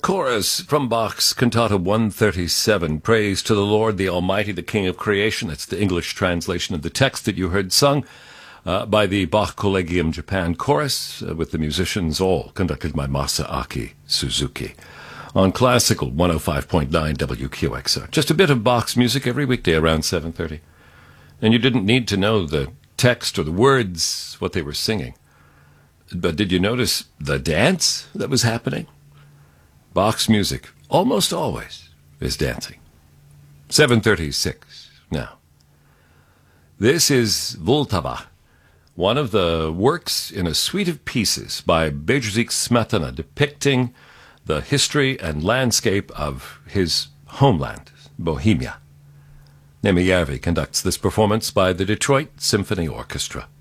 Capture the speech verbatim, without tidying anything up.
chorus from Bach's Cantata one thirty-seven, Praise to the Lord, the Almighty, the King of Creation. That's the English translation of the text that you heard sung uh, by the Bach Collegium Japan Chorus, uh, with the musicians all conducted by Masaaki Suzuki. On Classical one oh five point nine W Q X R. Just a bit of Bach's music every weekday around seven thirty. And you didn't need to know the text or the words, what they were singing. But did you notice the dance that was happening? Bach's music, almost always, is dancing. seven thirty-six now. This is Vltava, one of the works in a suite of pieces by Bedřich Smetana depicting the history and landscape of his homeland, Bohemia. Nemi Järvi conducts this performance by the Detroit Symphony Orchestra.